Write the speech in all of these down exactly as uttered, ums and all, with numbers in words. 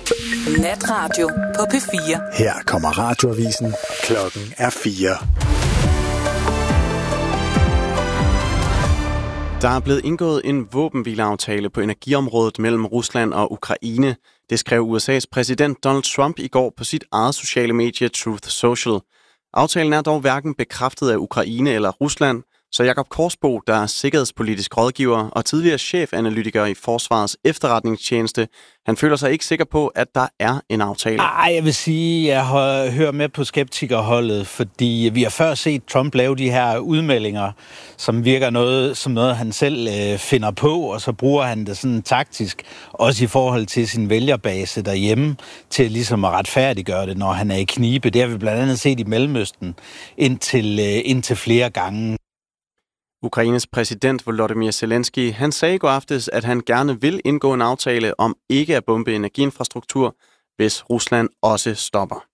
Natradio på P fire. Her kommer radioavisen. Klokken er fire. Der er blevet indgået en våbenhvileaftale på energiområdet mellem Rusland og Ukraine. Det skrev U S A's præsident Donald Trump i går på sit eget sociale medie Truth Social. Aftalen er dog hverken bekræftet af Ukraine eller Rusland, så Jakob Korsbo, der er sikkerhedspolitisk rådgiver og tidligere chefanalytiker i Forsvarets efterretningstjeneste, han føler sig ikke sikker på, at der er en aftale. Ej, jeg vil sige, at jeg hører med på skeptikerholdet, fordi vi har før set Trump lave de her udmeldinger, som virker noget, som noget, han selv øh, finder på, og så bruger han det sådan taktisk, også i forhold til sin vælgerbase derhjemme, til ligesom at retfærdiggøre det, når han er i knibe. Det har vi blandt andet set i Mellemøsten indtil, øh, indtil flere gange. Ukraines præsident Volodymyr Zelensky, han sagde i går aftes, at han gerne vil indgå en aftale om ikke at bombe energiinfrastruktur, hvis Rusland også stopper.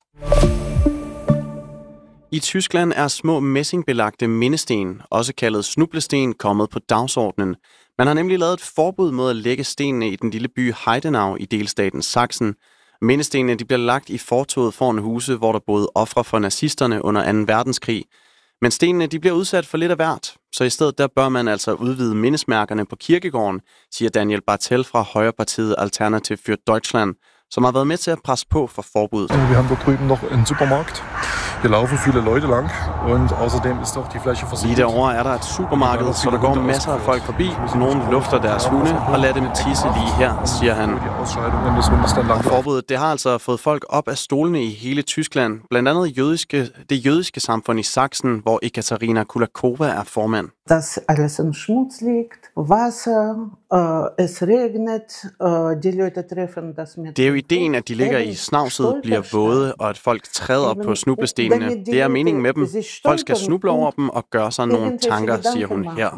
I Tyskland er små messingbelagte mindesten, også kaldet snublesten, kommet på dagsordenen. Man har nemlig lavet et forbud mod at lægge stenene i den lille by Heidenau i delstaten Sachsen. Mindestenene de bliver lagt i fortovet foran huse, hvor der boede ofre for nazisterne under anden verdenskrig. Men stenene de bliver udsat for lidt af hvert, så i stedet der bør man altså udvide mindesmærkerne på kirkegården, siger Daniel Bartel fra Højrepartiet Alternativ für Deutschland, som har været med til at presse på for forbuddet. Vi har dort drüben noch en supermarkt. Hier laufen viele Leute lang und außerdem ist doch die Fläche versiegelt. Lige derovre er der et supermarked, så der går masser af folk forbi. Nogle lufter deres hunde og lader dem tisse lige her, siger han. Og forbuddet det har altså fået folk op af stolene i hele Tyskland, blandt andet jødiske, det jødiske samfund i Sachsen, hvor Ekaterina Kulakova er formand. Dass alles in Schmutz liegt, Wasser, uh, es regnet, uh, die Leute treffen das mit. Det er jo ideen, at de ligger i snavset, bliver våde, og at folk træder på snublestenene. Det er meningen med dem. Folk skal snuble over dem og gøre sig nogle tanker, siger hun her.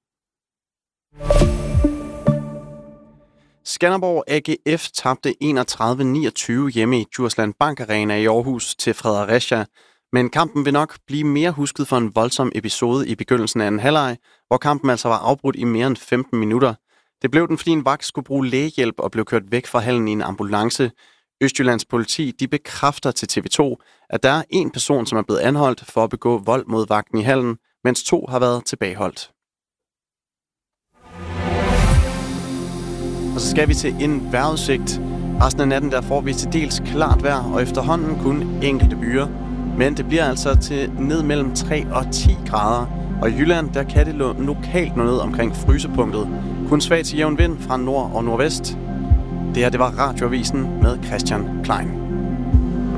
Skanderborg A G F tabte enogtredive niogtyve hjemme i Djursland Bank Arena i Aarhus til Fredericia. Men kampen vil nok blive mere husket for en voldsom episode i begyndelsen af en halvleg, hvor kampen altså var afbrudt i mere end femten minutter. Det blev den, fordi en vagt skulle bruge lægehjælp og blev kørt væk fra hallen i en ambulance. Østjyllands politi de bekræfter til T V to, at der er en person, som er blevet anholdt for at begå vold mod vagten i hallen, mens to har været tilbageholdt. Og så skal vi til en vejrudsigt. Resten af natten der får vi til dels klart vejr, og efterhånden kun enkelte byer. Men det bliver altså til ned mellem tre og ti grader. Og i Jylland, der kan det lokalt nå ned omkring frysepunktet. Kun svag til jævn vind fra nord og nordvest. Det her, det var Radioavisen med Christian Klein.